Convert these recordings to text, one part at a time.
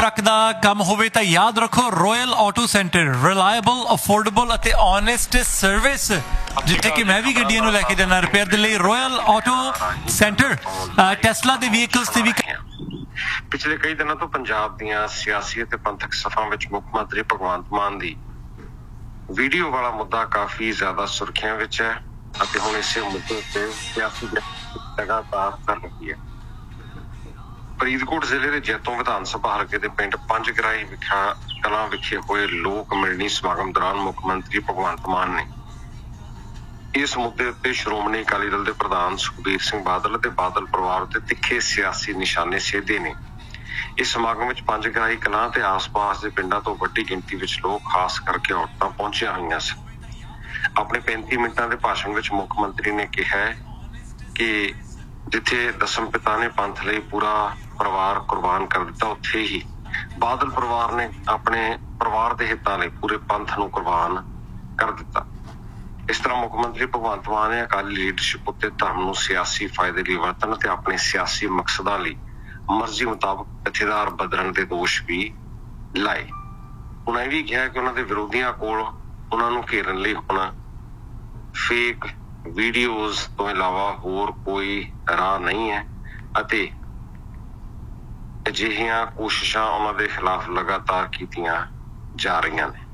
Truck का काम होवे तो याद रखो royal auto centre reliable affordable ਅਤੇ ऑनेस्ट सर्विस जिथे कि मैं भी गड्डियां ਨੂੰ ਲੈ ਕੇ ਜਾਣਾ ਰਿਪੇਅਰ ਦੇ ਲਈ रॉयल ऑटो सेंटर टेस्ला ਦੇ ਵਹੀਕਲਸ ਤੇ ਵੀ ਪਿਛਲੇ ਕਈ ਦਿਨਾਂ ਤੋਂ ਪੰਜਾਬ ਦੀਆਂ ਸਿਆਸੀ ਅਤੇ ਪੰਥਕ ਸਫਾਵਾਂ ਵਿੱਚ ਮੁੱਖ ਮੰਤਰੀ ਭਗਵੰਤ ਮਾਨ ਦੀ ਵੀਡੀਓ ਵਾਲਾ ਮੁੱਦਾ ਕਾਫੀ ਜ਼ਿਆਦਾ ਸੁਰਖੀਆਂ ਵਿੱਚ ਹੈ ਅਤੇ ਹੁਣ ਇਸੇ ਮੁੱਦੇ ਤੇ ਸਿਆਸੀ ਲਗਾਤਾਰ ਚੱਲ ਰਹੀ ਹੈ। ਫਰੀਦਕੋਟ ਜ਼ਿਲ੍ਹੇ ਦੇ ਜੈਤੋਂ ਵਿਧਾਨ ਸਭਾ ਹਲਕੇ ਦੇ ਪਿੰਡ ਪੰਜਗਰਾਈ ਕਲਾਂ ਵਿਖੇ ਹੋਏ ਲੋਕ ਮਿਲਣੀ ਸਮਾਗਮ ਦੌਰਾਨ ਮੁੱਖ ਮੰਤਰੀ ਭਗਵੰਤ ਮਾਨ ਨੇ ਇਸ ਮੁੱਦੇ ਉੱਤੇ ਸ਼੍ਰੋਮਣੀ ਅਕਾਲੀ ਦਲ ਦੇ ਪ੍ਰਧਾਨ ਸੁਖਬੀਰ ਸਿੰਘ ਬਾਦਲ ਅਤੇ ਬਾਦਲ ਪਰਿਵਾਰ ਉੱਤੇ ਤਿੱਖੇ ਸਿਆਸੀ ਨਿਸ਼ਾਨੇ ਸੇਧੇ ਨੇ। ਇਸ ਸਮਾਗਮ ਵਿੱਚ ਪੰਜਗਰਾਈ ਕਲਾਂ ਤੇ ਆਸ-ਪਾਸ ਦੇ ਪਿੰਡਾਂ ਤੋਂ ਵੱਡੀ ਗਿਣਤੀ ਵਿੱਚ ਲੋਕ ਖਾਸ ਕਰਕੇ ਔਰਤਾਂ ਪਹੁੰਚੀਆਂ ਹੋਈਆਂ ਸਨ। ਆਪਣੇ 35 ਮਿੰਟਾਂ ਦੇ ਭਾਸ਼ਣ ਵਿੱਚ ਮੁੱਖ ਮੰਤਰੀ ਨੇ ਕਿਹਾ ਕਿ ਜਿੱਥੇ ਦਸਮ ਪਿਤਾ ਨੇ ਪੰਥ ਲਈ ਪੂਰਾ ਪਰਿਵਾਰ ਕੁਰਬਾਨ ਕਰ ਦਿੱਤਾ, ਉੱਥੇ ਹੀ ਬਾਦਲ ਪਰਿਵਾਰ ਨੇ ਆਪਣੇ ਪਰਿਵਾਰ ਦੇ ਹਿੱਤਾਂ ਲਈ ਪੂਰੇ ਪੰਥ ਨੂੰ ਕੁਰਬਾਨ ਕਰ ਦਿੱਤਾ। ਇਸ ਤਰ੍ਹਾਂ ਮੁੱਖ ਮੰਤਰੀ ਭਗਵੰਤ ਮਾਨ ਨੇ ਅਕਾਲੀ ਲੀਡਰਸ਼ਿਪ ਉੱਤੇ ਧਰਮ ਨੂੰ ਸਿਆਸੀ ਫਾਇਦੇ ਲਈ ਵਰਤਣ ਅਤੇ ਆਪਣੇ ਸਿਆਸੀ ਮਕਸਦਾਂ ਲਈ ਮਰਜ਼ੀ ਮੁਤਾਬਕ ਜਥੇਦਾਰ ਬਦਲਣ ਦੇ ਦੋਸ਼ ਵੀ ਲਾਏ। ਉਹਨਾਂ ਇਹ ਵੀ ਕਿਹਾ ਕਿ ਉਹਨਾਂ ਦੇ ਵਿਰੋਧੀਆਂ ਕੋਲ ਉਹਨਾਂ ਨੂੰ ਘੇਰਨ ਲਈ ਹੁਣ ਫੇਕ ਵੀਡੀਓਜ਼ ਤੋਂ ਇਲਾਵਾ ਹੋਰ ਕੋਈ ਰਾਹ ਨਹੀਂ ਹੈ ਅਤੇ ਅਜਿਹੀਆਂ ਕੋਸ਼ਿਸ਼ਾਂ ਉਹਨਾਂ ਦੇ ਖਿਲਾਫ ਲਗਾਤਾਰ ਕੀਤੀਆਂ ਜਾ ਰਹੀਆਂ ਨੇ।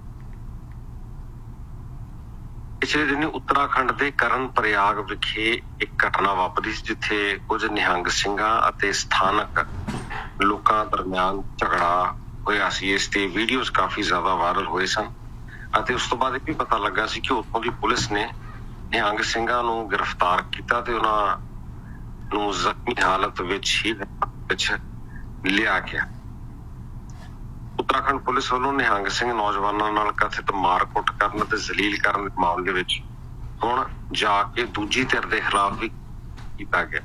ਪਿਛਲੇ ਦਿਨੀ ਉੱਤਰਾਖੰਡ ਦੇ ਕਰਨ ਪ੍ਰਯਾਗ ਵਿਖੇ ਇੱਕ ਘਟਨਾ ਵਾਪਰੀ ਸੀ ਜਿੱਥੇ ਕੁਝ ਨਿਹੰਗ ਸਿੰਘਾਂ ਅਤੇ ਸਥਾਨਕ ਲੋਕਾਂ ਦਰਮਿਆਨ ਝਗੜਾ ਹੋਇਆ ਸੀ। ਇਸ ਤੇ ਵੀਡੀਓਜ਼ ਕਾਫੀ ਜ਼ਿਆਦਾ ਵਾਇਰਲ ਹੋਏ ਸਨ ਅਤੇ ਉਸ ਤੋਂ ਬਾਅਦ ਇਹ ਵੀ ਪਤਾ ਲੱਗਾ ਸੀ ਕਿ ਉੱਥੋਂ ਦੀ ਪੁਲਿਸ ਨੇ ਨਿਹੰਗ ਸਿੰਘਾਂ ਨੂੰ ਗ੍ਰਿਫਤਾਰ ਕੀਤਾ ਤੇ ਉਹਨਾਂ ਨੂੰ ਜ਼ਖਮੀ ਹਾਲਤ ਵਿੱਚ ਹੀ ਲਿਆ ਗਿਆ। ਉੱਤਰਾਖੰਡ ਪੁਲਿਸ ਵੱਲੋਂ ਨਿਹੰਗ ਸਿੰਘ ਨੌਜਵਾਨਾਂ ਨਾਲ ਕਥਿਤ ਮਾਰਕੁੱਟ ਕਰਨ ਅਤੇ ਜ਼ਲੀਲ ਕਰਨ ਦੇ ਮਾਮਲੇ ਵਿੱਚ ਹੁਣ ਜਾ ਕੇ ਦੂਜੀ ਧਿਰ ਦੇ ਖਿਲਾਫ ਵੀ ਕੀਤਾ ਗਿਆ।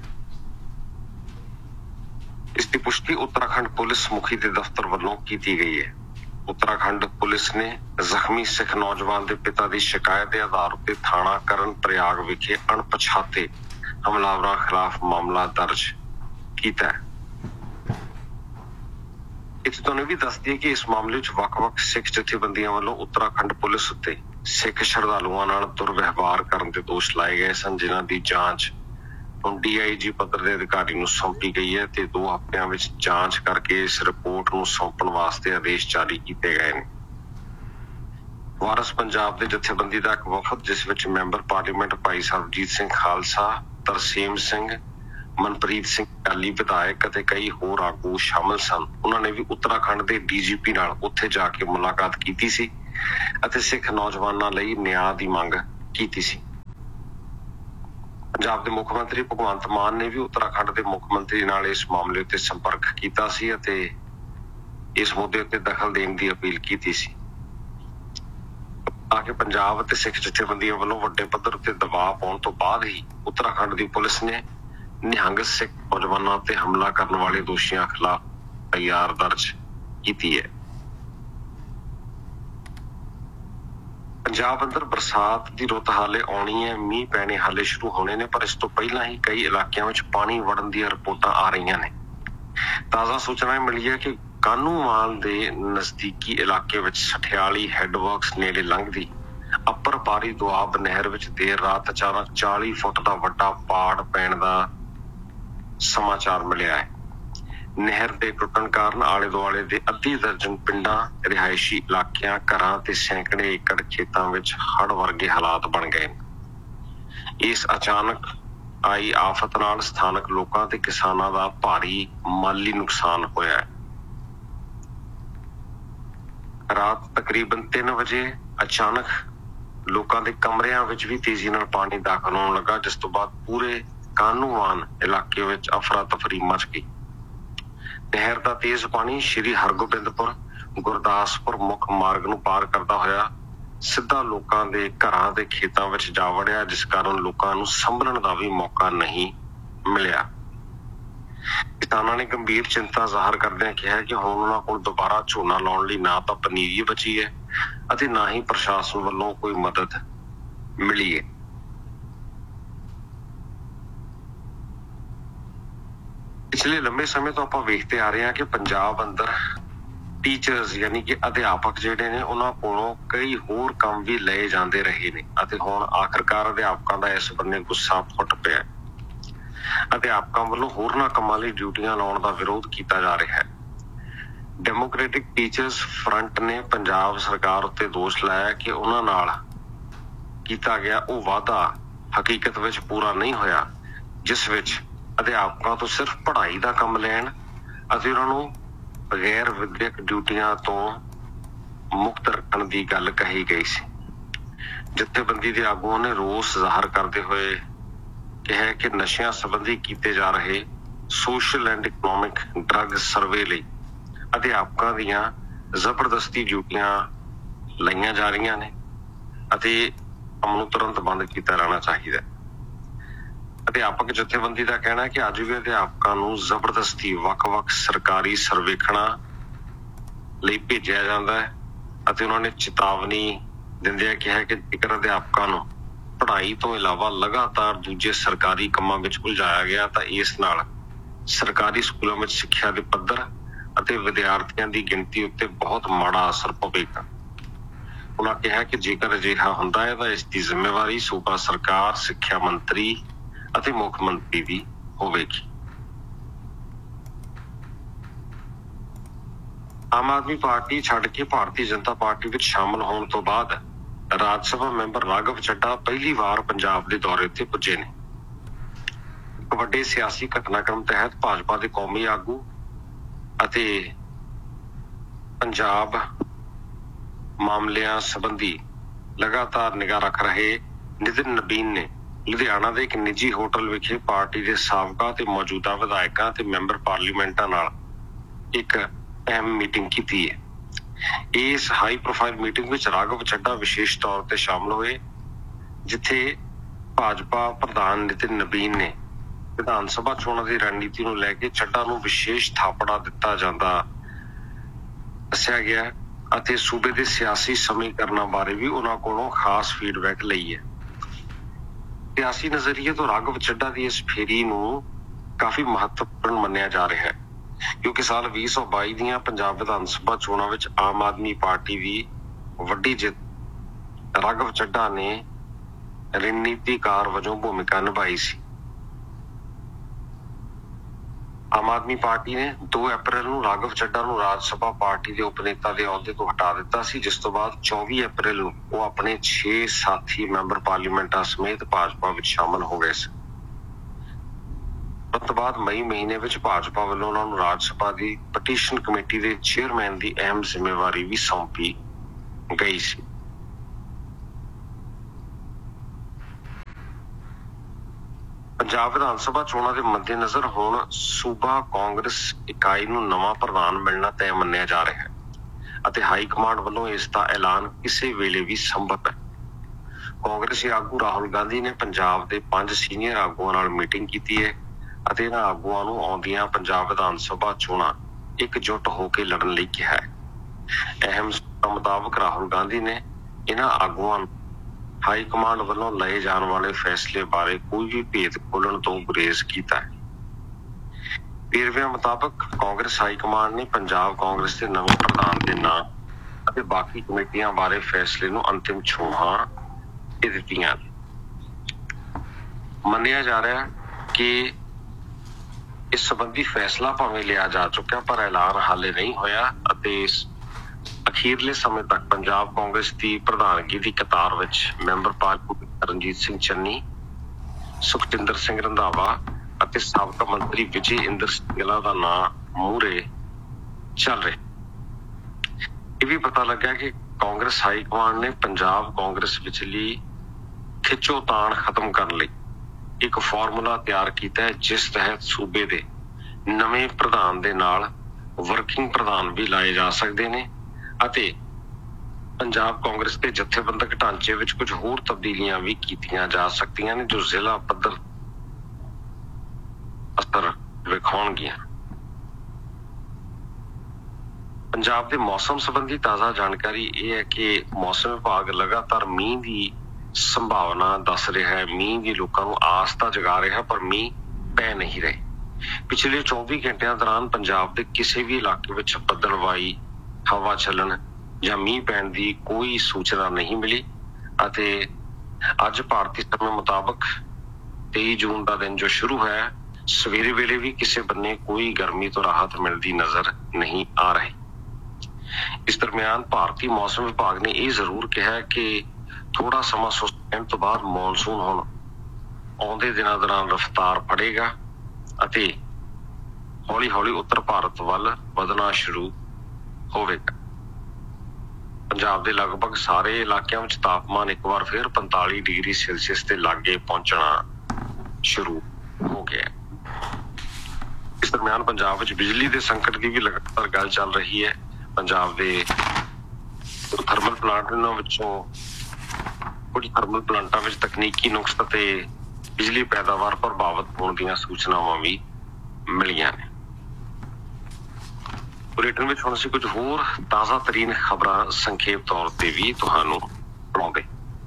ਇਸ ਦੀ ਪੁਸ਼ਟੀ ਉੱਤਰਾਖੰਡ ਪੁਲਿਸ ਮੁਖੀ ਦੇ ਦਫ਼ਤਰ ਵੱਲੋਂ ਕੀਤੀ ਗਈ ਹੈ। ਉੱਤਰਾਖੰਡ ਪੁਲਿਸ ਨੇ ਜ਼ਖਮੀ ਸਿੱਖ ਨੌਜਵਾਨ ਦੇ ਪਿਤਾ ਦੀ ਸ਼ਿਕਾਇਤ ਦੇ ਆਧਾਰ ਉੱਤੇ ਥਾਣਾ ਕਰਨ ਪ੍ਰਯਾਗ ਵਿਖੇ ਅਣਪਛਾਤੇ ਹਮਲਾਵਰਾਂ ਖਿਲਾਫ ਮਾਮਲਾ ਦਰਜ ਕੀਤਾ ਹੈ। ਇੱਥੇ ਤੁਹਾਨੂੰ ਵੀ ਦੱਸ ਦਈਏ ਕਿ ਇਸ ਮਾਮਲੇ ਵਿੱਚ ਵੱਖ-ਵੱਖ ਸਿੱਖ ਜਥੇਬੰਦੀਆਂ ਵੱਲੋਂ ਉੱਤਰਾਖੰਡ ਪੁਲਿਸ ਉੱਤੇ ਸਿੱਖ ਸ਼ਰਧਾਲੂਆਂ ਨਾਲ ਦੁਰਵਿਵਹਾਰ ਕਰਨ ਦੇ ਦੋਸ਼ ਲਾਏ ਗਏ ਸਨ, ਜਿਨ੍ਹਾਂ ਦੀ ਜਾਂਚ ਹੁਣ DIG ਪੱਧਰ ਦੇ ਅਧਿਕਾਰੀ ਨੂੰ ਸੌਂਪੀ ਗਈ ਹੈ ਤੇ 2 ਹਫ਼ਤਿਆਂ ਵਿੱਚ ਜਾਂਚ ਕਰਕੇ ਇਸ ਰਿਪੋਰਟ ਨੂੰ ਸੌਂਪਣ ਵਾਸਤੇ ਆਦੇਸ਼ ਜਾਰੀ ਕੀਤੇ ਗਏ ਨੇ। ਵਾਰਸ ਪੰਜਾਬ ਦੇ ਜਥੇਬੰਦੀ ਦਾ ਇੱਕ ਵਫਦ ਜਿਸ ਵਿੱਚ ਮੈਂਬਰ ਪਾਰਲੀਮੈਂਟ ਭਾਈ ਸਰਬਜੀਤ ਸਿੰਘ ਖਾਲਸਾ, ਤਰਸੇਮ ਸਿੰਘ, ਮਨਪ੍ਰੀਤ ਸਿੰਘ ਅਕਾਲੀ ਵਿਧਾਇਕ ਅਤੇ ਕਈ ਹੋਰ ਆਗੂ ਸ਼ਾਮਲ ਸਨ, ਉਹਨਾਂ ਨੇ ਵੀ ਉੱਤਰਾਖੰਡ ਦੇ DGP ਨਾਲ ਉੱਥੇ ਜਾ ਕੇ ਮੁਲਾਕਾਤ ਕੀਤੀ ਸੀ ਅਤੇ ਸਿੱਖ ਨੌਜਵਾਨਾਂ ਲਈ ਨਿਆਂ ਦੀ ਮੰਗ ਕੀਤੀ ਸੀ। ਪੰਜਾਬ ਦੇ ਮੁੱਖ ਮੰਤਰੀ ਭਗਵੰਤ ਮਾਨ ਨੇ ਵੀ ਉੱਤਰਾਖੰਡ ਦੇ ਮੁੱਖ ਮੰਤਰੀ ਨਾਲ ਇਸ ਮਾਮਲੇ ਉੱਤੇ ਸੰਪਰਕ ਕੀਤਾ ਸੀ ਅਤੇ ਇਸ ਮੁੱਦੇ ਉੱਤੇ ਦਖਲ ਦੇਣ ਦੀ ਅਪੀਲ ਕੀਤੀ ਸੀ ਤਾਂ ਕਿ ਪੰਜਾਬ ਅਤੇ ਸਿੱਖ ਜਥੇਬੰਦੀਆਂ ਵੱਲੋਂ ਵੱਡੇ ਪੱਧਰ ਉੱਤੇ ਦਬਾਅ ਪਾਉਣ ਤੋਂ ਬਾਅਦ ਹੀ ਉੱਤਰਾਖੰਡ ਦੀ ਪੁਲਿਸ ਨੇ ਨਿਹੰਗ ਸਿੱਖ ਨੌਜਵਾਨਾਂ ਤੇ ਹਮਲਾ ਕਰਨ ਵਾਲੇ ਦੋਸ਼ੀਆਂ ਖਿਲਾਫ FIR ਦਰਜ ਕੀਤੀ ਹੈ। ਪੰਜਾਬ ਅੰਦਰ ਬਰਸਾਤ ਦੀ ਰੁੱਤ ਹਾਲੇ ਆਉਣੀ ਹੈ, ਮੀਂਹ ਪੈਣੇ ਹਾਲੇ ਸ਼ੁਰੂ ਹੋਣੇ ਨੇ, ਪਰ ਇਸ ਤੋਂ ਪਹਿਲਾਂ ਹੀ ਕਈ ਇਲਾਕਿਆਂ ਵਿੱਚ ਪਾਣੀ ਵੜਨ ਦੀਆਂ ਰਿਪੋਰਟਾਂ ਆ ਰਹੀਆਂ ਨੇ। ਤਾਜ਼ਾ ਸੂਚਨਾ ਮਿਲੀ ਹੈ ਕਿ ਕਾਹਨੂੰਵਾਨ ਦੇ ਨਜ਼ਦੀਕੀ ਇਲਾਕੇ ਵਿੱਚ ਸਠਿਆਲੀ ਹੈਡਵਰਕਸ ਨੇੜੇ ਲੰਘਦੀ ਅੱਪਰ ਬਾਰੀ ਦੁਆਬ ਨਹਿਰ ਵਿੱਚ ਦੇਰ ਰਾਤ ਅਚਾਨਕ 40 ਫੁੱਟ ਦਾ ਵੱਡਾ ਪਾੜ ਪੈਣ ਦਾ ਸਮਾਚਾਰ ਮਿਲਿਆ ਹੈ। ਨਹਿਰ ਦੇ ਟੁੱਟਣ ਕਾਰਨ ਆਲੇ ਦੁਆਲੇ ਦੇ ਅੱਧੀ ਦਰਜਨ ਪਿੰਡਾਂ, ਰਿਹਾਇਸ਼ੀ ਇਲਾਕਿਆਂ, ਘਰਾਂ ਤੇ ਸੈਂਕੜੇ ਏਕੜ ਖੇਤਾਂ ਵਿੱਚ ਹੜ੍ਹ ਵਰਗੇ ਹਾਲਾਤ ਬਣ ਗਏ ਨੇ। ਇਸ ਅਚਾਨਕ ਆਈ ਆਫਤ ਨਾਲ ਸਥਾਨਕ ਲੋਕਾਂ ਤੇ ਕਿਸਾਨਾਂ ਦਾ ਭਾਰੀ ਮਾਲੀ ਨੁਕਸਾਨ ਹੋਇਆ ਹੈ। ਰਾਤ ਤਕਰੀਬਨ 3 ਵਜੇ ਅਚਾਨਕ ਲੋਕਾਂ ਦੇ ਕਮਰਿਆਂ ਵਿੱਚ ਵੀ ਤੇਜ਼ੀ ਨਾਲ ਪਾਣੀ ਦਾਖਲ ਹੋਣ ਲੱਗਾ, ਜਿਸ ਤੋਂ ਬਾਅਦ ਪੂਰੇ ਕਾਹਨੂੰਵਾਨ ਇਲਾਕੇ ਵਿੱਚ ਅਫਰਾ ਤਫਰੀ ਮਚ ਗਈ। ਨਹਿਰ ਦਾ ਤੇਜ਼ ਪਾਣੀ ਸ਼੍ਰੀ ਹਰਗੋਬਿੰਦਪੁਰ ਗੁਰਦਾਸਪੁਰ ਮੁੱਖ ਮਾਰਗ ਨੂੰ ਪਾਰ ਕਰਦਾ ਹੋਇਆ ਸਿੱਧਾ ਲੋਕਾਂ ਦੇ ਘਰਾਂ ਤੇ ਖੇਤਾਂ ਵਿੱਚ ਜਾ ਵੜਿਆ, ਜਿਸ ਕਾਰਨ ਲੋਕਾਂ ਨੂੰ ਸੰਭਲਣ ਦਾ ਵੀ ਮੌਕਾ ਨਹੀਂ ਮਿਲਿਆ। ਕਿਸਾਨਾਂ ਨੇ ਗੰਭੀਰ ਚਿੰਤਾ ਜ਼ਾਹਰ ਕਰਦਿਆਂ ਕਿਹਾ ਕਿ ਹੁਣ ਉਹਨਾਂ ਕੋਲ ਦੁਬਾਰਾ ਝੋਨਾ ਲਾਉਣ ਲਈ ਨਾ ਤਾਂ ਪਨੀਰੀ ਬਚੀ ਹੈ ਅਤੇ ਨਾ ਹੀ ਪ੍ਰਸ਼ਾਸਨ ਵੱਲੋਂ ਕੋਈ ਮਦਦ ਮਿਲੀ ਹੈ। ਪਿਛਲੇ ਲੰਬੇ ਸਮੇਂ ਤੋਂ ਆਪਾਂ ਵੇਖਦੇ ਆ ਰਹੇ ਹਾਂ ਕਿ ਪੰਜਾਬ ਅੰਦਰ ਟੀਚਰਸ ਯਾਨੀ ਕਿ ਅਧਿਆਪਕ ਜਿਹੜੇ ਨੇ ਉਹਨਾਂ ਕੋਲੋਂ ਕਈ ਹੋਰ ਕੰਮ ਵੀ ਲਏ ਜਾਂਦੇ ਰਹੇ ਨੇ ਅਤੇ ਹੁਣ ਆਖਰਕਾਰ ਅਧਿਆਪਕਾਂ ਦਾ ਇਸ ਬੰਨੇ ਗੁੱਸਾ ਫੁੱਟ ਪਿਆ। ਅਧਿਆਪਕਾਂ ਵੱਲੋਂ ਹੋਰਨਾਂ ਕੰਮਾਂ ਲਈ ਡਿਊਟੀਆਂ ਲਾਉਣ ਦਾ ਵਿਰੋਧ ਕੀਤਾ ਜਾ ਰਿਹਾ ਹੈ। ਡੈਮੋਕ੍ਰੈਟਿਕ ਟੀਚਰਸ ਫਰੰਟ ਨੇ ਪੰਜਾਬ ਸਰਕਾਰ ਉੱਤੇ ਦੋਸ਼ ਲਾਇਆ ਕਿ ਉਹਨਾਂ ਨਾਲ ਕੀਤਾ ਗਿਆ ਉਹ ਵਾਅਦਾ ਹਕੀਕਤ ਵਿੱਚ ਪੂਰਾ ਨਹੀਂ ਹੋਇਆ, ਜਿਸ ਵਿੱਚ ਅਧਿਆਪਕਾਂ ਤੋਂ ਸਿਰਫ ਪੜ੍ਹਾਈ ਦਾ ਕੰਮ ਲੈਣ ਅਤੇ ਉਹਨਾਂ ਨੂੰ ਬਗੈਰ ਵਿਦਿਅਕ ਡਿਊਟੀਆਂ ਤੋਂ ਮੁਕਤ ਰੱਖਣ ਦੀ ਗੱਲ ਕਹੀ ਗਈ ਸੀ। ਜਥੇਬੰਦੀ ਦੇ ਆਗੂਆਂ ਨੇ ਰੋਸ ਜ਼ਾਹਰ ਕਰਦੇ ਹੋਏ ਕਿਹਾ ਕਿ ਨਸ਼ਿਆਂ ਸੰਬੰਧੀ ਕੀਤੇ ਜਾ ਰਹੇ social and economic drug survey ਲਈ ਅਧਿਆਪਕਾਂ ਦੀਆਂ ਜ਼ਬਰਦਸਤੀ ਡਿਊਟੀਆਂ ਲਈਆਂ ਜਾ ਰਹੀਆਂ ਨੇ ਅਤੇ ਕੰਮ ਨੂੰ ਤੁਰੰਤ ਬੰਦ ਕੀਤਾ ਜਾਣਾ ਚਾਹੀਦਾ। ਅਧਿਆਪਕ ਜਥੇਬੰਦੀ ਦਾ ਕਹਿਣਾ ਹੈ ਕਿ ਅੱਜ ਵੀ ਅਧਿਆਪਕਾਂ ਨੂੰ ਜ਼ਬਰਦਸਤੀ ਵੱਖ-ਵੱਖ ਸਰਕਾਰੀ ਸਰਵੇਖਣਾਂ ਲਈ ਭੇਜਿਆ ਜਾਂਦਾ ਹੈ ਅਤੇ ਉਹਨਾਂ ਨੇ ਚੇਤਾਵਨੀ ਦਿੰਦਿਆਂ ਕਿਹਾ ਕਿ ਜੇਕਰ ਅਧਿਆਪਕਾਂ ਨੂੰ ਪੜ੍ਹਾਈ ਤੋਂ ਇਲਾਵਾ ਲਗਾਤਾਰ ਦੂਜੇ ਸਰਕਾਰੀ ਕੰਮਾਂ ਵਿੱਚ ਉਲਝਾਇਆ ਗਿਆ ਤਾਂ ਇਸ ਨਾਲ ਸਰਕਾਰੀ ਸਕੂਲਾਂ ਵਿੱਚ ਸਿੱਖਿਆ ਦੇ ਪੱਧਰ ਅਤੇ ਵਿਦਿਆਰਥੀਆਂ ਦੀ ਗਿਣਤੀ ਉੱਤੇ ਬਹੁਤ ਮਾੜਾ ਅਸਰ ਪਵੇਗਾ। ਉਹਨਾਂ ਕਿਹਾ ਕਿ ਜੇਕਰ ਅਜਿਹਾ ਹੁੰਦਾ ਹੈ ਤਾਂ ਇਸ ਦੀ ਜ਼ਿੰਮੇਵਾਰੀ ਸੂਬਾ ਸਰਕਾਰ, ਸਿੱਖਿਆ ਮੰਤਰੀ ਅਤੇ ਮੁੱਖ ਮੰਤਰੀ ਦੀ ਹੋਵੇਗੀ। ਆਮ ਆਦਮੀ ਪਾਰਟੀ ਛੱਡ ਕੇ ਭਾਰਤੀ ਜਨਤਾ ਪਾਰਟੀ ਵਿੱਚ ਸ਼ਾਮਲ ਹੋਣ ਤੋਂ ਬਾਅਦ ਰਾਜ ਸਭਾ ਮੈਂਬਰ ਰਾਘਵ ਚੱਡਾ ਪਹਿਲੀ ਵਾਰ ਪੰਜਾਬ ਦੇ ਦੌਰੇ ਉੱਤੇ ਪੁੱਜੇ ਨੇ। ਇੱਕ ਵੱਡੇ ਸਿਆਸੀ ਘਟਨਾਕ੍ਰਮ ਤਹਿਤ ਭਾਜਪਾ ਦੇ ਕੌਮੀ ਆਗੂ ਅਤੇ ਪੰਜਾਬ ਮਾਮਲਿਆਂ ਸੰਬੰਧੀ ਲਗਾਤਾਰ ਨਿਗਾਹ ਰੱਖ ਰਹੇ ਨਿਤਿਨ ਨਬੀਨ ਨੇ ਲੁਧਿਆਣਾ ਦੇ ਇੱਕ ਨਿੱਜੀ ਹੋਟਲ ਵਿਖੇ ਪਾਰਟੀ ਦੇ ਸਾਬਕਾ ਤੇ ਮੌਜੂਦਾ ਵਿਧਾਇਕਾਂ ਤੇ ਮੈਂਬਰ ਪਾਰਲੀਮੈਂਟਾਂ ਨਾਲ ਇੱਕ ਅਹਿਮ ਮੀਟਿੰਗ ਕੀਤੀ ਹੈ। ਇਸ ਹਾਈ ਪ੍ਰੋਫਾਈਲ ਮੀਟਿੰਗ ਵਿੱਚ ਰਾਘਵ ਚੱਡਾ ਵਿਸ਼ੇਸ਼ ਤੌਰ ਤੇ ਸ਼ਾਮਲ ਹੋਏ, ਜਿੱਥੇ ਭਾਜਪਾ ਪ੍ਰਧਾਨ ਨਿਤਿਨ ਨਬੀਨ ਨੇ ਵਿਧਾਨ ਸਭਾ ਚੋਣਾਂ ਦੀ ਰਣਨੀਤੀ ਨੂੰ ਲੈ ਕੇ ਚੱਡਾ ਨੂੰ ਵਿਸ਼ੇਸ਼ ਥਾਪੜਾ ਦਿੱਤਾ ਜਾਂਦਾ ਦੱਸਿਆ ਗਿਆ ਅਤੇ ਸੂਬੇ ਦੇ ਸਿਆਸੀ ਸਮੀਕਰਨਾਂ ਬਾਰੇ ਵੀ ਉਹਨਾਂ ਕੋਲੋਂ ਖਾਸ ਫੀਡਬੈਕ ਲਈ ਹੈ। ਸਿਆਸੀ ਨਜ਼ਰੀਏ ਤੋਂ ਰਾਘਵ ਚੱਡਾ ਦੀ ਇਸ ਫੇਰੀ ਨੂੰ ਕਾਫੀ ਮਹੱਤਵਪੂਰਨ ਮੰਨਿਆ ਜਾ ਰਿਹਾ ਹੈ, ਕਿਉਂਕਿ ਸਾਲ 2022 ਦੀਆਂ ਪੰਜਾਬ ਵਿਧਾਨ ਸਭਾ ਚੋਣਾਂ ਵਿੱਚ ਆਮ ਆਦਮੀ ਪਾਰਟੀ ਦੀ ਵੱਡੀ ਜਿੱਤ ਰਾਘਵ ਚੱਡਾ ਨੇ ਰਣਨੀਤੀਕਾਰ ਵਜੋਂ ਭੂਮਿਕਾ ਨਿਭਾਈ ਸੀ। ਆਮ ਆਦਮੀ ਪਾਰਟੀ ਨੇ 2 ਅਪ੍ਰੈਲ ਨੂੰ ਰਾਘਵ ਚੱਡਾ ਨੂੰ ਰਾਜ ਸਭਾ ਪਾਰਟੀ ਦੇ ਉਪ ਨੇਤਾ ਦੇ ਅਹੁਦੇ ਤੋਂ ਹਟਾ ਦਿੱਤਾ ਸੀ, ਜਿਸ ਤੋਂ ਬਾਅਦ 24 ਅਪ੍ਰੈਲ ਨੂੰ ਉਹ ਆਪਣੇ 6 ਸਾਥੀ ਮੈਂਬਰ ਪਾਰਲੀਮੈਂਟਾਂ ਸਮੇਤ ਭਾਜਪਾ ਵਿੱਚ ਸ਼ਾਮਲ ਹੋ ਗਏ ਸਨ। ਉਸ ਤੋਂ ਬਾਅਦ ਮਈ ਮਹੀਨੇ ਵਿੱਚ ਭਾਜਪਾ ਵੱਲੋਂ ਉਹਨਾਂ ਨੂੰ ਰਾਜ ਸਭਾ ਦੀ ਪਟੀਸ਼ਨ ਕਮੇਟੀ ਦੇ ਚੇਅਰਮੈਨ ਦੀ ਅਹਿਮ ਜ਼ਿੰਮੇਵਾਰੀ ਵੀ ਸੌਂਪੀ ਗਈ ਸੀ। ਪੰਜਾਬ ਵਿਧਾਨ ਸਭਾ ਚੋਣਾਂ ਦੇ ਮੱਦੇਨਜ਼ਰ ਹੁਣ ਸੂਬਾ ਕਾਂਗਰਸ ਇਕਾਈ ਨੂੰ ਨਵਾਂ ਪ੍ਰਧਾਨ ਮਿਲਣਾ ਤੈਅ ਮੰਨਿਆ ਜਾ ਰਿਹਾ ਹੈ ਅਤੇ ਹਾਈ ਕਮਾਂਡ ਵੱਲੋਂ ਇਸ ਦਾ ਐਲਾਨ ਕਿਸੇ ਵੇਲੇ ਵੀ ਸੰਭਵ ਹੈ। ਕਾਂਗਰਸੀ ਆਗੂ ਰਾਹੁਲ ਗਾਂਧੀ ਨੇ ਪੰਜਾਬ ਦੇ 5 ਸੀਨੀਅਰ ਆਗੂਆਂ ਨਾਲ ਮੀਟਿੰਗ ਕੀਤੀ ਹੈ ਅਤੇ ਇਹਨਾਂ ਆਗੂਆਂ ਨੂੰ ਆਉਂਦੀਆਂ ਪੰਜਾਬ ਵਿਧਾਨ ਸਭਾ ਚੋਣਾਂ ਇਕਜੁੱਟ ਹੋ ਕੇ ਲੜਨ ਲਈ ਕਿਹਾ ਹੈ। ਅਹਿਮ ਸੂਤਰਾਂ ਮੁਤਾਬਕ ਰਾਹੁਲ ਗਾਂਧੀ ਨੇ ਇਹਨਾਂ ਆਗੂਆਂ ਨੂੰ ਹਾਈ ਕਮਾਂਡ ਵੱਲੋਂ ਲਏ ਜਾਣ ਵਾਲੇ ਫੈਸਲੇ ਬਾਰੇ ਕੋਈ ਵੀ ਭੇਦ ਖੋਲਣ ਤੋਂ ਗੁਰੇਜ਼ ਕੀਤਾ ਹੈ। ਵੇਰਵਿਆਂ ਮੁਤਾਬਕ ਕਾਂਗਰਸ ਹਾਈ ਕਮਾਂਡ ਨੇ ਪੰਜਾਬ ਕਾਂਗਰਸ ਦੇ ਨਵੇਂ ਪ੍ਰਧਾਨ ਦੇ ਨਾਂ ਅਤੇ ਬਾਕੀ ਕਮੇਟੀਆਂ ਬਾਰੇ ਫੈਸਲੇ ਨੂੰ ਅੰਤਿਮ ਛੋਹਾਂ ਦੇ ਦਿੱਤੀਆਂ। ਮੰਨਿਆ ਜਾ ਰਿਹਾ ਹੈ ਕਿ ਇਸ ਸੰਬੰਧੀ ਫੈਸਲਾ ਭਾਵੇਂ ਲਿਆ ਜਾ ਚੁੱਕਿਆ, ਪਰ ਐਲਾਨ ਹਾਲੇ ਨਹੀਂ ਹੋਇਆ ਅਤੇ ਇਸ ਅਖੀਰਲੇ ਸਮੇਂ ਤੱਕ ਪੰਜਾਬ ਕਾਂਗਰਸ ਦੀ ਪ੍ਰਧਾਨਗੀ ਦੀ ਕਤਾਰ ਵਿੱਚ ਮੈਂਬਰ ਪਾਰਲੀਮੈਂਟ ਰਣਜੀਤ ਸਿੰਘ ਚੰਨੀ, ਸੁਖਜਿੰਦਰ ਸਿੰਘ ਰੰਧਾਵਾ ਅਤੇ ਸਾਬਕਾ ਮੰਤਰੀ ਵਿਜੇ ਇੰਦਰ ਸਿੰਗਲਾ ਦਾ ਨਾਂ ਮੂਹਰੇ ਚੱਲ ਰਿਹਾ। ਇਹ ਵੀ ਪਤਾ ਲੱਗਾ ਕਿ ਕਾਂਗਰਸ ਹਾਈ ਕਮਾਂਡ ਨੇ ਪੰਜਾਬ ਕਾਂਗਰਸ ਵਿਚਲੀ ਖਿੱਚੋਤਾਣ ਖਤਮ ਕਰਨ ਲਈ ਇੱਕ ਫਾਰਮੂਲਾ ਤਿਆਰ ਕੀਤਾ ਹੈ, ਜਿਸ ਤਹਿਤ ਸੂਬੇ ਦੇ ਨਵੇਂ ਪ੍ਰਧਾਨ ਦੇ ਨਾਲ ਵਰਕਿੰਗ ਪ੍ਰਧਾਨ ਵੀ ਲਾਏ ਜਾ ਸਕਦੇ ਨੇ ਅਤੇ ਪੰਜਾਬ ਕਾਂਗਰਸ ਦੇ ਜਥੇਬੰਦਕ ਢਾਂਚੇ ਵਿੱਚ ਕੁਝ ਹੋਰ ਤਬਦੀਲੀਆਂ ਵੀ ਕੀਤੀਆਂ ਜਾ ਸਕਦੀਆਂ ਨੇ, ਜੋ ਜ਼ਿਲ੍ਹਾ ਪੱਧਰ ਅਸਰ ਵਿਖਾਉਣਗੀਆਂ। ਪੰਜਾਬ ਦੇ ਮੌਸਮ ਸੰਬੰਧੀ ਤਾਜ਼ਾ ਜਾਣਕਾਰੀ ਇਹ ਹੈ ਕਿ ਮੌਸਮ ਵਿਭਾਗ ਲਗਾਤਾਰ ਮੀਂਹ ਦੀ ਸੰਭਾਵਨਾ ਦੱਸ ਰਿਹਾ ਹੈ। ਮੀਂਹ ਦੀ ਲੋਕਾਂ ਨੂੰ ਆਸ ਤਾਂ ਜਗਾ ਰਿਹਾ, ਪਰ ਮੀਂਹ ਪੈ ਨਹੀਂ ਰਹੇ। ਪਿਛਲੇ 24 ਘੰਟਿਆਂ ਦੌਰਾਨ ਪੰਜਾਬ ਦੇ ਕਿਸੇ ਵੀ ਇਲਾਕੇ ਵਿੱਚ ਬੱਦਲਵਾਈ ਹਵਾ ਚੱਲਣ ਜਾਂ ਮੀਂਹ ਪੈਣ ਦੀ ਕੋਈ ਸੂਚਨਾ ਨਹੀਂ ਮਿਲੀ ਅਤੇ ਅੱਜ ਭਾਰਤੀ ਸਮੇਂ ਮੁਤਾਬਕ 23 ਜੂਨ ਦਾ ਦਿਨ ਜੋ ਸ਼ੁਰੂ ਹੋਇਆ, ਸਵੇਰੇ ਵੇਲੇ ਵੀ ਕਿਸੇ ਬੰਨੇ ਕੋਈ ਗਰਮੀ ਤੋਂ ਰਾਹਤ ਮਿਲਦੀ ਨਜ਼ਰ ਨਹੀਂ ਆ ਰਹੀ। ਇਸ ਦਰਮਿਆਨ ਭਾਰਤੀ ਮੌਸਮ ਵਿਭਾਗ ਨੇ ਇਹ ਜ਼ਰੂਰ ਕਿਹਾ ਕਿ ਥੋੜਾ ਸਮਾਂ ਸੁਸਤ ਰਹਿਣ ਤੋਂ ਬਾਅਦ ਮੌਨਸੂਨ ਹੁਣ ਆਉਂਦੇ ਦਿਨਾਂ ਦੌਰਾਨ ਰਫ਼ਤਾਰ ਫੜੇਗਾ ਅਤੇ ਹੌਲੀ-ਹੌਲੀ ਉੱਤਰ ਭਾਰਤ ਵੱਲ ਵਧਣਾ ਸ਼ੁਰੂ ਹੋਵੇਗਾ। ਪੰਜਾਬ ਦੇ ਲਗਭਗ ਸਾਰੇ ਇਲਾਕਿਆਂ ਵਿੱਚ ਤਾਪਮਾਨ ਇੱਕ ਵਾਰ ਫਿਰ 45 ਡਿਗਰੀ ਸੈਲਸੀਅਸ ਦੇ ਲਾਗੇ ਪਹੁੰਚਣਾ ਸ਼ੁਰੂ ਹੋ ਗਿਆ। ਇਸ ਦਰਮਿਆਨ ਪੰਜਾਬ ਵਿੱਚ ਬਿਜਲੀ ਦੇ ਸੰਕਟ ਦੀ ਵੀ ਲਗਾਤਾਰ ਗੱਲ ਚੱਲ ਰਹੀ ਹੈ। ਪੰਜਾਬ ਦੇ ਥਰਮਲ ਪਲਾਂਟਾਂ ਵਿੱਚੋਂ ਕੁਝ ਥਰਮਲ ਪਲਾਂਟਾਂ ਵਿੱਚ ਤਕਨੀਕੀ ਨੁਕਸ ਅਤੇ ਬਿਜਲੀ ਪੈਦਾਵਾਰ ਪ੍ਰਭਾਵਿਤ ਹੋਣ ਦੀਆਂ ਸੂਚਨਾਵਾਂ ਵੀ ਮਿਲੀਆਂ ਨੇ। ਬੁਲੇਟਿਨ ਵਿੱਚ ਹੁਣ ਅਸੀਂ ਕੁਝ ਹੋਰ ਤਾਜ਼ਾ ਤਰੀਨ ਖਬਰਾਂ ਸੰਖੇਪ ਤੌਰ ਤੇ ਵੀ ਤੁਹਾਨੂੰ ਸੁਣਾਉਂਦੇ।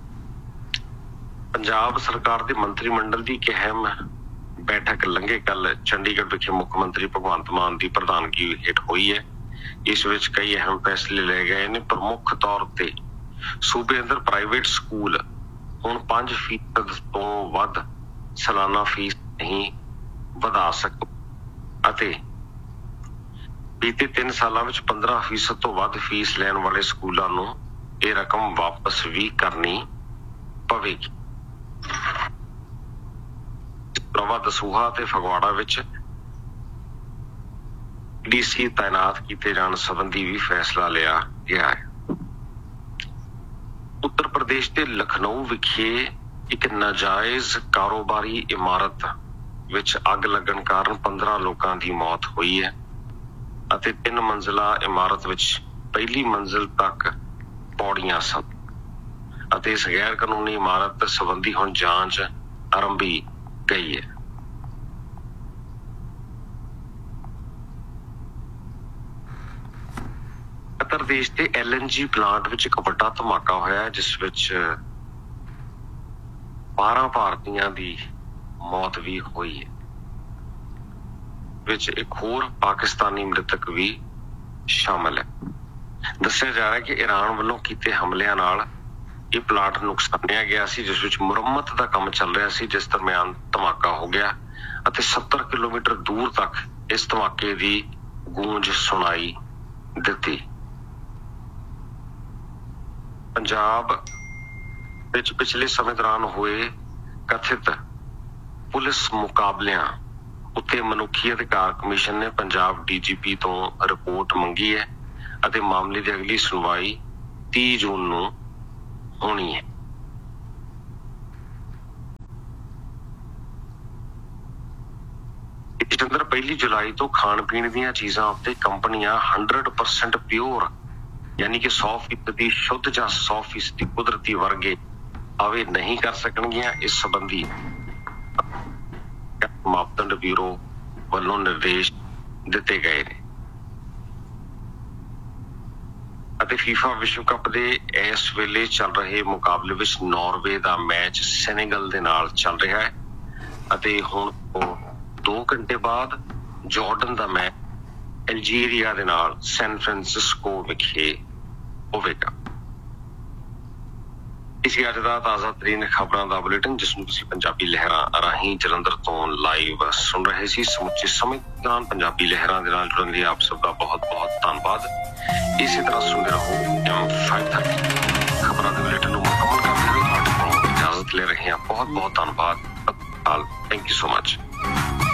ਪੰਜਾਬ ਸਰਕਾਰ ਦੇ ਮੰਤਰੀ ਮੰਡਲ ਦੀ ਇੱਕ ਅਹਿਮ ਬੈਠਕ ਲੰਘੇ ਕੱਲ ਚੰਡੀਗੜ੍ਹ ਵਿਖੇ ਮੁੱਖ ਮੰਤਰੀ ਭਗਵੰਤ ਮਾਨ ਦੀ ਪ੍ਰਧਾਨਗੀ ਹੇਠ ਹੋਈ ਹੈ। ਇਸ ਵਿੱਚ ਕਈ ਅਹਿਮ ਫੈਸਲੇ ਲਏ ਗਏ ਨੇ। ਪ੍ਰਮੁੱਖ ਤੌਰ ਤੇ ਸੂਬੇ ਅੰਦਰ ਪ੍ਰਾਈਵੇਟ ਸਕੂਲ ਹੁਣ 5% ਤੋਂ ਵੱਧ ਸਾਲਾਨਾ ਫੀਸ ਨਹੀਂ ਵਧਾ ਸਕਦੇ ਅਤੇ ਬੀਤੇ 3 ਸਾਲਾਂ ਵਿੱਚ 15% ਤੋਂ ਵੱਧ ਫੀਸ ਲੈਣ ਵਾਲੇ ਸਕੂਲਾਂ ਨੂੰ ਇਹ ਰਕਮ ਵਾਪਸ ਵੀ ਕਰਨੀ ਪਵੇਗੀ। ਦਸੂਹਾ ਤੇ ਫਗਵਾੜਾ ਵਿੱਚ ਡੀਸੀ ਤਾਇਨਾਤ ਕੀਤੇ ਜਾਣ ਸੰਬੰਧੀ ਵੀ ਫੈਸਲਾ ਲਿਆ ਗਿਆ ਹੈ। ਉੱਤਰ ਪ੍ਰਦੇਸ਼ ਦੇ ਲਖਨਊ ਵਿਖੇ ਇੱਕ ਨਾਜਾਇਜ਼ ਕਾਰੋਬਾਰੀ ਇਮਾਰਤ ਵਿੱਚ ਅੱਗ ਲੱਗਣ ਕਾਰਨ 15 ਲੋਕਾਂ ਦੀ ਮੌਤ ਹੋਈ ਹੈ ਅਤੇ 3 ਮੰਜ਼ਿਲਾ ਇਮਾਰਤ ਵਿੱਚ ਪਹਿਲੀ ਮੰਜ਼ਿਲ ਤੱਕ ਪੌੜੀਆਂ ਸਨ ਅਤੇ ਇਸ ਗੈਰ ਕਾਨੂੰਨੀ ਇਮਾਰਤ ਸੰਬੰਧੀ ਹੁਣ ਜਾਂਚ ਆਰੰਭੀ ਗਈ ਹੈ। ਉੱਤਰ ਪ੍ਰਦੇਸ਼ ਦੇ LNG ਪਲਾਂਟ ਵਿੱਚ ਇੱਕ ਵੱਡਾ ਧਮਾਕਾ ਹੋਇਆ ਜਿਸ ਵਿੱਚ 12 ਭਾਰਤੀਆਂ ਦੀ ਮੌਤ ਵੀ ਹੋਈ ਹੈ, ਵਿੱਚ ਇੱਕ ਹੋਰ ਪਾਕਿਸਤਾਨੀ ਮ੍ਰਿਤਕ ਵੀ ਸ਼ਾਮਲ ਹੈ। ਦੱਸਿਆ ਜਾ ਰਿਹਾ ਹੈ ਕਿ ਈਰਾਨ ਵੱਲੋਂ ਕੀਤੇ ਹਮਲਿਆਂ ਨਾਲ ਇਹ ਪਲਾਂਟ ਨੁਕਸਾਨਿਆ ਗਿਆ ਸੀ ਜਿਸ ਵਿੱਚ ਮੁਰੰਮਤ ਦਾ ਕੰਮ ਚੱਲ ਰਿਹਾ ਸੀ, ਜਿਸ ਦਰਮਿਆਨ ਧਮਾਕਾ ਹੋ ਗਿਆ ਅਤੇ 70 ਕਿਲੋਮੀਟਰ ਦੂਰ ਤੱਕ ਇਸ ਧਮਾਕੇ ਦੀ ਗੂੰਜ ਸੁਣਾਈ ਦਿੱਤੀ। ਪੰਜਾਬ ਵਿੱਚ ਪਿਛਲੇ ਸਮੇਂ ਦੌਰਾਨ ਹੋਏ ਕਥਿਤ ਪੁਲਿਸ ਮੁਕਾਬਲਿਆਂ ਉੱਤੇ ਮਨੁੱਖੀ ਅਧਿਕਾਰ ਕਮਿਸ਼ਨ ਨੇ ਪੰਜਾਬ DGP ਤੋਂ ਰਿਪੋਰਟ ਮੰਗੀ ਹੈ ਅਤੇ ਮਾਮਲੇ ਦੀ ਅਗਲੀ ਸੁਣਵਾਈ 30 ਜੂਨ ਨੂੰ ਹੋਣੀ ਹੈ। ਇਸ ਅੰਦਰ 1 ਜੁਲਾਈ ਤੋਂ ਖਾਣ ਪੀਣ ਦੀਆਂ ਚੀਜ਼ਾਂ ਉੱਤੇ ਕੰਪਨੀਆਂ 100% ਪਿਓਰ ਯਾਨੀ ਕਿ 100% ਸ਼ੁੱਧ ਜਾਂ 100% ਕੁਦਰਤੀ ਵਰਗੇ ਆਵੇ ਨਹੀਂ ਕਰ ਸਕਣਗੀਆਂ। ਇਸ ਸੰਬੰਧੀ ਮਾਪਦੰਡ ਬਿਊਰੋ ਵੱਲੋਂ ਨਿਰਦੇਸ਼ ਦਿੱਤੇ ਗਏ ਨੇ ਅਤੇ FIFA ਵਿਸ਼ਵ ਕੱਪ ਦੇ ਇਸ ਵੇਲੇ ਚੱਲ ਰਹੇ ਮੁਕਾਬਲੇ ਵਿੱਚ ਨਾਰਵੇ ਦਾ ਮੈਚ ਸੈਨੇਗਲ ਦੇ ਨਾਲ ਚੱਲ ਰਿਹਾ ਹੈ ਅਤੇ ਹੁਣ 2 ਘੰਟੇ ਬਾਅਦ ਜਾਰਡਨ ਦਾ ਮੈਚ ਅਲਜੀਰੀਆ ਦੇ ਨਾਲ ਸੈਨ ਫਰਾਂਸਿਸਕੋ ਵਿਖੇ ਹੋਵੇਗਾ। ਇਸ ਅੱਜ ਦਾ ਤਾਜ਼ਾ ਤਰੀਨ ਖਬਰਾਂ ਦਾ ਬੁਲੇਟਿਨ ਜਿਸ ਨੂੰ ਤੁਸੀਂ ਪੰਜਾਬੀ ਲਹਿਰਾਂ ਰਾਹੀਂ ਜਲੰਧਰ ਤੋਂ ਲਾਈਵ ਸੁਣ ਰਹੇ ਸੀ। ਸਮੁੱਚੇ ਸਮੇਂ ਦੌਰਾਨ ਪੰਜਾਬੀ ਲਹਿਰਾਂ ਦੇ ਨਾਲ ਜੁੜਨ ਲਈ ਆਪ ਸਭ ਦਾ ਬਹੁਤ-ਬਹੁਤ ਧੰਨਵਾਦ। ਇਸੇ ਤਰ੍ਹਾਂ ਸੁਣਦੇ ਰਹੋ M530 ਖਬਰਾਂ ਦੇ ਬੁਲੇਟਿਨ ਨੂੰ ਮੁਕੰਮਲ ਕਰਦੇ ਹੋਏ ਤੁਹਾਡੇ ਕੋਲ ਇਜਾਜ਼ਤ ਲੈ ਰਹੇ ਹਾਂ। ਬਹੁਤ-ਬਹੁਤ ਧੰਨਵਾਦ। Thank you so much.